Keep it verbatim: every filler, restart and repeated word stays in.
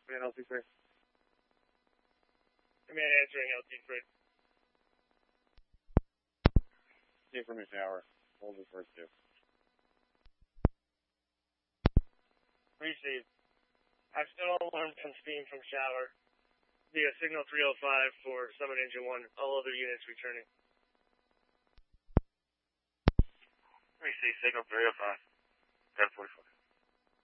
Man, L T three. Command answering L T three. Team from your tower. Hold the first two. Received. Accidental alarm on steam from shower. Via signal three oh five for Summit Engine one. All other units returning. Received signal three oh five. ten forty-five.